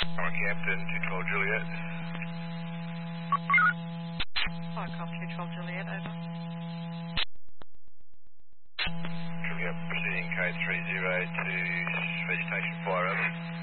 Alright, Captain, 212 Juliet. Flycom 212 Juliet, over. Juliet, proceeding code 30 to vegetation fire, over.